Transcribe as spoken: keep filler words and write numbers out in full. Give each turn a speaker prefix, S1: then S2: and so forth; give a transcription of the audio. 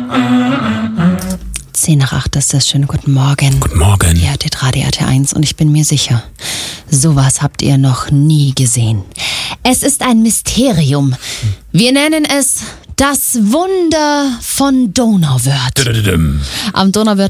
S1: Zehn nach acht ist das. Schönen guten Morgen.
S2: Guten Morgen.
S1: Ihr hört Radio R T eins und ich bin mir sicher, sowas habt ihr noch nie gesehen. Es ist ein Mysterium. Wir nennen es das Wunder von Donauwörth. Am Donauwörth